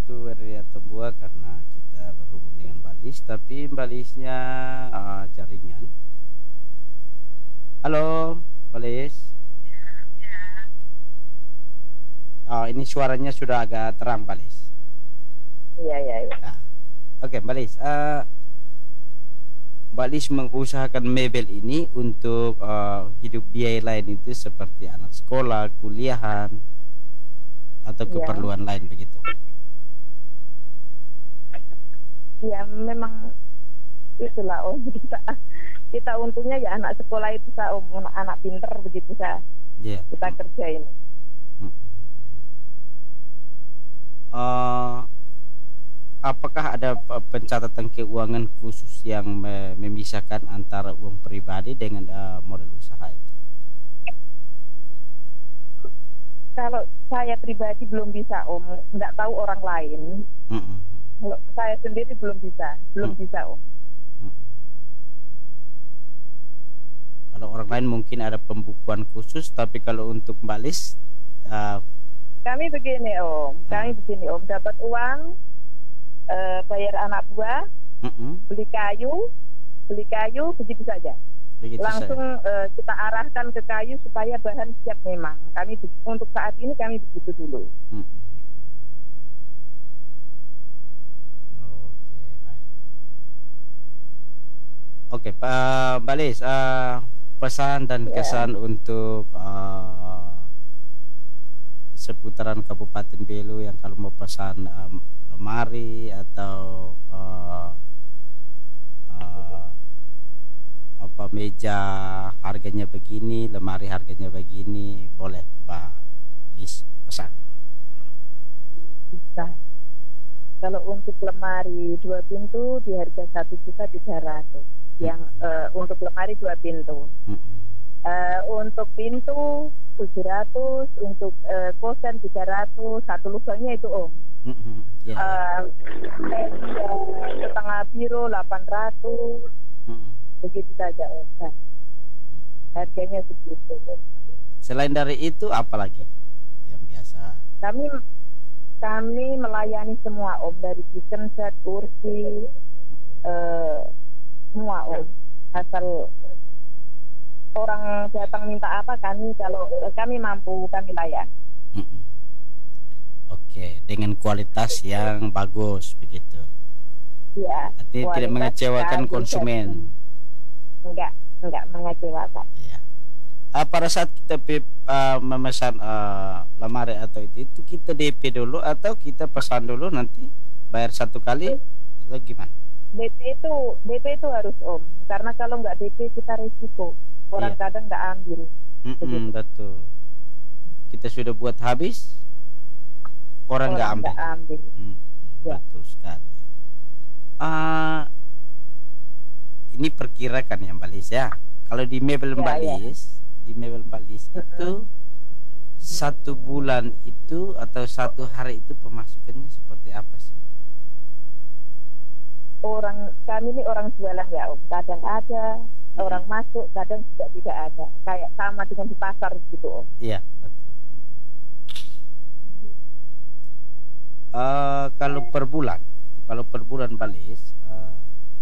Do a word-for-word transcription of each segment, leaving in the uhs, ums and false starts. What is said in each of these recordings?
satu dari Atambua karena kita berhubung dengan Balis, tapi Balisnya uh, jaringan. Halo, Balis. Oh, ini suaranya sudah agak terang, Balis. Iya, iya, iya. Nah, oke, okay, Balis. Uh, Balis mengusahakan mebel ini untuk uh, hidup biaya lain itu seperti anak sekolah, kuliahan, atau Iya. keperluan lain begitu. Iya, memang itulah Om, kita kita untungnya ya anak sekolah itu sa Om, anak, anak pinter begitu sa. Iya. Kita kerjain. Hmm. Uh, apakah ada pe- pencatatan keuangan khusus yang me- memisahkan antara uang pribadi dengan uh, modal usaha itu? Kalau saya pribadi belum bisa Om, nggak tahu orang lain. Mm-mm. Kalau saya sendiri belum bisa, belum Mm. bisa Om. Mm. Kalau orang lain mungkin ada pembukuan khusus, tapi kalau untuk Balis, uh, Kami begini Om, kami begini Om, dapat uang, eh, bayar anak buah, mm-mm, beli kayu, beli kayu begitu saja. begitu Langsung saja. eh, kita arahkan ke kayu supaya bahan siap memang. Kami be- untuk saat ini kami begitu dulu. Mm-mm. Oke, baik. Oke, Pak Balis, uh, pesan dan Ya. kesan untuk uh, seputaran Kabupaten Belu yang kalau mau pesan um, lemari atau uh, uh, apa meja harganya begini, lemari harganya begini, boleh Mbak Lis pesan. Bisa. Kalau untuk lemari dua pintu di harga satu juta tiga ratus. Yang eh, untuk lemari dua pintu. Mm-mm. Eh, untuk pintu tujuh ratus, untuk eh, kosan tiga ratus, satu lubangnya itu Om. Mm-mm. Ya, ya. Eh, meja setengah biro delapan ratus, Mm-mm. begitu saja Om. Nah, harganya segitu. Selain dari itu apa lagi yang biasa? Kami kami melayani semua Om, dari kitchen set, kursi, eh, semua Om. Asal orang datang minta apa, kami kalau kami mampu kami layan. Mm-mm. Oke, dengan kualitas yang bagus begitu. Ya, Artinya tidak kualitas mengecewakan bagus, konsumen. enggak enggak mengecewakan. Ya. Ah, pada saat kita pi- ah, memesan ah, lemari atau itu, itu kita D P dulu atau kita pesan dulu nanti bayar satu kali atau gimana? D P itu D P itu harus Om, karena kalau nggak D P kita risiko, orang Iya. kadang nggak ambil. Mm-mm, Begitu. betul. Kita sudah buat habis, orang nggak Orang ambil. nggak ambil. Mm, Ya. betul sekali. Ah, ini perkirakan ya Mbak Lis ya. Kalau di mebel Ya, Mbak ya. Lis, di mebel Mbak Lis itu satu bulan itu atau satu hari itu pemasukannya seperti apa sih? Orang kami ini orang jualan ya Om, kadang ada orang masuk, kadang juga tidak ada. Kayak sama dengan di pasar gitu Om. Iya, betul. Eh, kalau per bulan, kalau per bulan Balis, eh,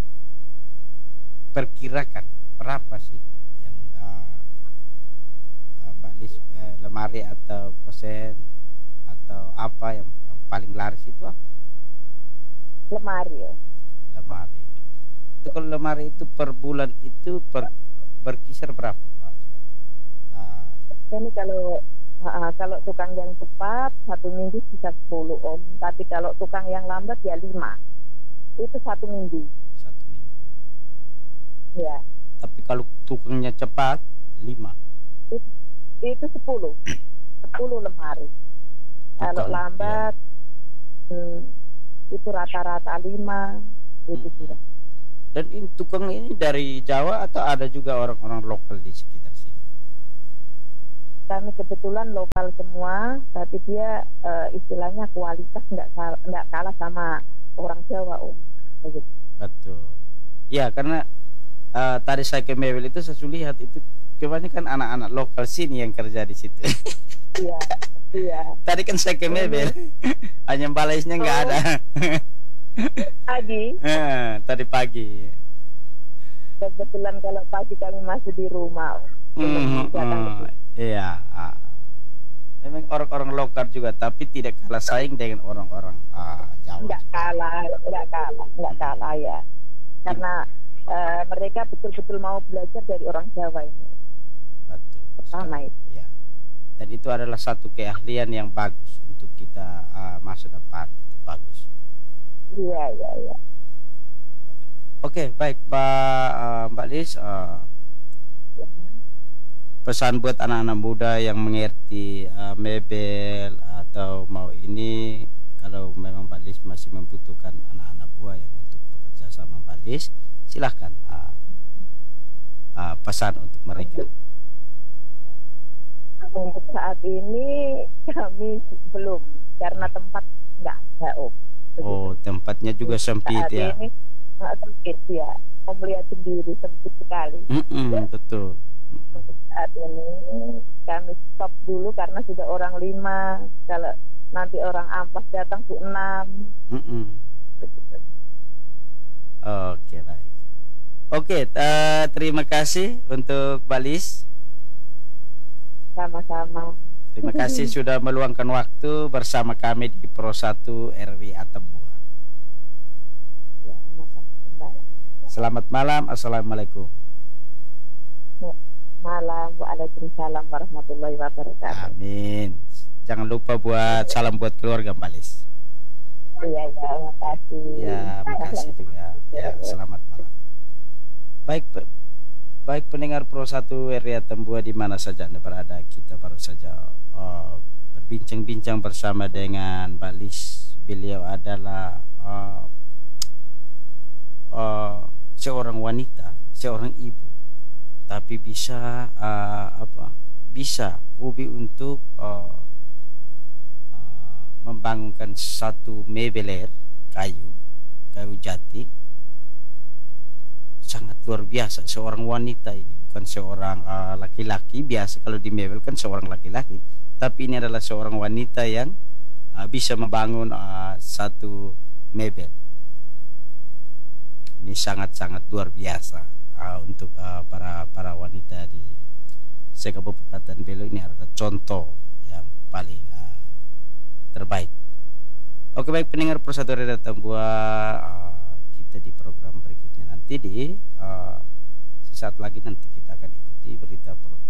perkirakan berapa sih yang eh, eh, Balis eh, lemari atau kosen atau apa yang, yang paling laris itu apa? Lemari ya. Lemari. Itu kalau lemari itu per bulan itu per, berkisar berapa Mbak? Nah, Ini kalau ah, kalau tukang yang cepat satu minggu bisa sepuluh Om, tapi kalau tukang yang lambat ya lima. Itu satu minggu. satu minggu. Ya. Tapi kalau tukangnya cepat lima. Itu, itu sepuluh. sepuluh lemari. Kalau Tukang, lambat hmm, itu rata-rata lima itu Hmm. sudah. Dan ini tukang ini dari Jawa atau ada juga orang-orang lokal di sekitar sini? Kami kebetulan lokal semua, tapi dia eh, istilahnya kualitas nggak sa- nggak kalah sama orang Jawa Om. Begitu. Betul. Ya, karena eh, tadi saya ke Mebel itu saya sudah lihat itu kebanyakan anak-anak lokal sini yang kerja di situ. Iya, iya. Tadi kan saya ke Mebel, hanya balaisnya nggak Oh. ada. Pagi, Eh, tadi pagi. kebetulan kalau pagi kami masih di rumah, Om. Belum Hmm, datang ke hmm, sini. iya. ah. Memang orang-orang lokal juga, tapi tidak kalah saing dengan orang-orang ah, Jawa Nggak juga. kalah, nggak kalah, nggak kalah ya. Karena eh, mereka betul-betul mau belajar dari orang Jawa ini. Betul. Pertama sekali. itu. Ya. Dan itu adalah satu keahlian yang bagus untuk kita ah, masa depan. Itu bagus. Iya, iya, iya. Oke, baik, Mbak ah, Mbak Lis. ah, pesan buat anak-anak muda yang mengerti uh, mebel atau mau ini, kalau memang Mbak Lis masih membutuhkan anak-anak buah yang untuk bekerja sama Mbak Lis, silahkan uh, uh, pesan untuk mereka. Untuk saat ini kami belum, karena tempat nggak ada, Om. Begitu. Oh, tempatnya juga sempit Saat ya. ini nggak sempit ya. Om lihat sendiri sempit sekali. Mm-mm, betul. Untuk saat ini kami stop dulu karena sudah orang lima. Kalau nanti orang ampas datang tuh enam. Mm-mm. Oke, baik. Oke, uh, terima kasih untuk Mbak Lis. Sama-sama. Terima kasih sudah meluangkan waktu bersama kami di Pro satu R W Atambua. Ya, makasih kembali. Selamat malam. Assalamualaikum. Ya, malam. Waalaikumsalam warahmatullahi wabarakatuh. Amin. Jangan lupa buat salam buat keluarga Mbak Lis. Iya, ya, makasih. Ya, makasih juga. Ya, selamat malam. Baik, baik pendengar Pro satu R W Atambua di mana saja Anda berada, kita baru saja uh, berbincang-bincang bersama dengan Mbak Lis. Beliau adalah uh, uh, seorang wanita, seorang ibu, tapi bisa uh, apa? Bisa hobi untuk uh, uh, membangunkan satu mebeler kayu, kayu jati. Sangat luar biasa seorang wanita ini, bukan seorang uh, laki-laki biasa. Kalau di mebel kan seorang laki-laki, tapi ini adalah seorang wanita yang uh, bisa membangun uh, satu mebel. Ini sangat-sangat luar biasa uh, untuk uh, para para wanita di Sekabupaten Belo. Ini adalah contoh yang paling uh, terbaik. Oke, baik pendengar Pro satu R W Atambua, uh, kita di program berikutnya nanti di uh, sesaat lagi nanti kita akan ikuti berita pro